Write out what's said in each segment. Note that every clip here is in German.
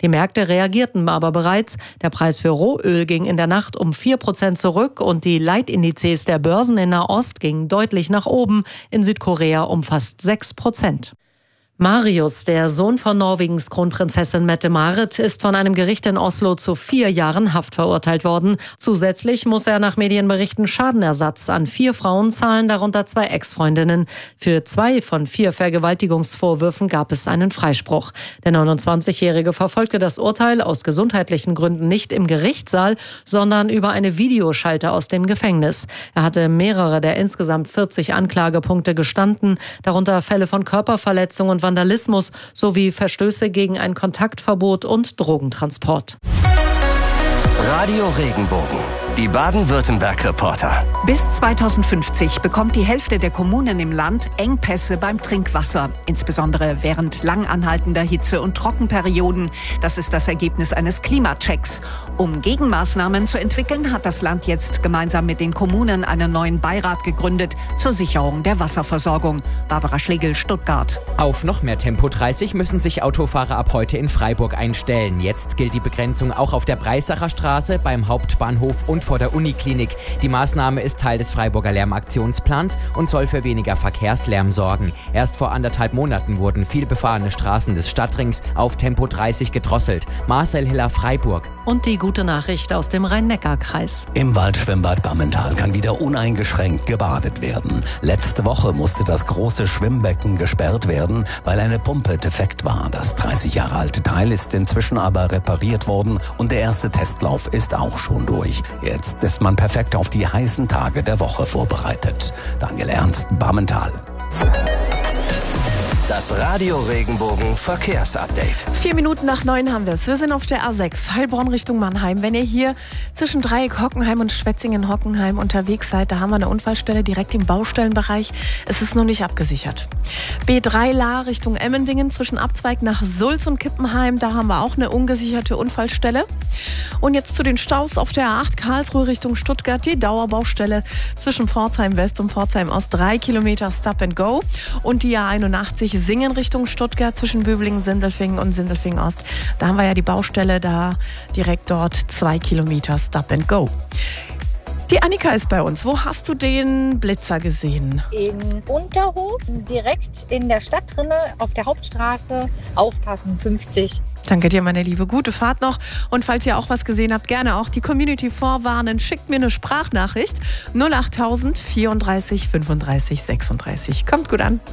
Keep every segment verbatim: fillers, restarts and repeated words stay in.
Die Märkte reagierten aber bereits. Der Preis für Rohöl ging in der Nacht um vier Prozent zurück und die Leitindizes der Börsen in Nahost gingen deutlich nach oben, in Südkorea um fast sechs Prozent. Marius, der Sohn von Norwegens Kronprinzessin Mette-Marit, ist von einem Gericht in Oslo zu vier Jahren Haft verurteilt worden. Zusätzlich muss er nach Medienberichten Schadenersatz an vier Frauen zahlen, darunter zwei Ex-Freundinnen. Für zwei von vier Vergewaltigungsvorwürfen gab es einen Freispruch. Der neunundzwanzigjährige verfolgte das Urteil aus gesundheitlichen Gründen nicht im Gerichtssaal, sondern über eine Videoschalte aus dem Gefängnis. Er hatte mehrere der insgesamt vierzig Anklagepunkte gestanden, darunter Fälle von Körperverletzung und Vandalismus sowie Verstöße gegen ein Kontaktverbot und Drogentransport. Radio Regenbogen, die Baden-Württemberg-Reporter. Bis zweitausendfünfzig bekommt die Hälfte der Kommunen im Land Engpässe beim Trinkwasser, insbesondere während lang anhaltender Hitze- und Trockenperioden. Das ist das Ergebnis eines Klimachecks. Um Gegenmaßnahmen zu entwickeln, hat das Land jetzt gemeinsam mit den Kommunen einen neuen Beirat gegründet zur Sicherung der Wasserversorgung. Barbara Schlegel, Stuttgart. Auf noch mehr Tempo dreißig müssen sich Autofahrer ab heute in Freiburg einstellen. Jetzt gilt die Begrenzung auch auf der Breisacher Straße, beim Hauptbahnhof und vor der Uniklinik. Die Maßnahme ist Teil des Freiburger Lärmaktionsplans und soll für weniger Verkehrslärm sorgen. Erst vor anderthalb Monaten wurden viel befahrene Straßen des Stadtrings auf Tempo dreißig gedrosselt. Marcel Hiller, Freiburg. Und die gute Nachricht aus dem Rhein-Neckar-Kreis. Im Waldschwimmbad Bammental kann wieder uneingeschränkt gebadet werden. Letzte Woche musste das große Schwimmbecken gesperrt werden, weil eine Pumpe defekt war. Das dreißig Jahre alte Teil ist inzwischen aber repariert worden und der erste Testlauf ist auch schon durch. Jetzt ist man perfekt auf die heißen Tage der Woche vorbereitet. Daniel Ernst, Bammental. Das Radio Regenbogen Verkehrsupdate. Vier Minuten nach neun haben wir es. Wir sind auf der A sechs, Heilbronn Richtung Mannheim. Wenn ihr hier zwischen Dreieck Hockenheim und Schwetzingen-Hockenheim unterwegs seid, da haben wir eine Unfallstelle direkt im Baustellenbereich. Es ist noch nicht abgesichert. B drei La Richtung Emmendingen zwischen Abzweig nach Sulz und Kippenheim. Da haben wir auch eine ungesicherte Unfallstelle. Und jetzt zu den Staus auf der A acht Karlsruhe Richtung Stuttgart. Die Dauerbaustelle zwischen Pforzheim West und Pforzheim Ost. Drei Kilometer Stop and Go. Und die A einundachtzig Singen Richtung Stuttgart zwischen Böblingen, Sindelfingen und Sindelfingen Ost. Da haben wir ja die Baustelle, da direkt dort zwei Kilometer Stop and Go. Die Annika ist bei uns. Wo hast du den Blitzer gesehen? In Unterhof, direkt in der Stadt drinne, auf der Hauptstraße. Aufpassen, fünfzig. Danke dir, meine Liebe. Gute Fahrt noch. Und falls ihr auch was gesehen habt, gerne auch die Community vorwarnen. Schickt mir eine Sprachnachricht. null achttausend vierunddreißig fünfunddreißig sechsunddreißig. Kommt gut an.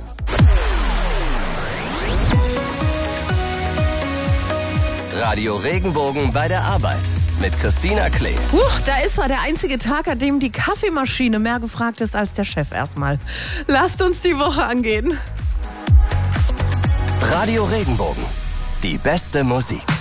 Radio Regenbogen bei der Arbeit mit Christina Klee. Huch, da ist er, der einzige Tag, an dem die Kaffeemaschine mehr gefragt ist als der Chef erstmal. Lasst uns die Woche angehen. Radio Regenbogen, die beste Musik.